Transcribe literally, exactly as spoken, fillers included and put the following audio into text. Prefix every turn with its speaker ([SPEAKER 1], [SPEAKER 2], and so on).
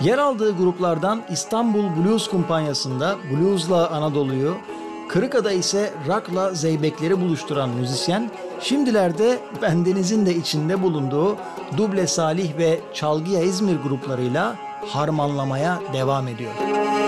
[SPEAKER 1] Yer aldığı gruplardan İstanbul Blues Kumpanyası'nda bluesla Anadolu'yu, Kırıka'da ise rock'la zeybekleri buluşturan müzisyen, şimdilerde bendenizin de içinde bulunduğu Duble Salih ve Çalgıya İzmir gruplarıyla harmanlamaya devam ediyor.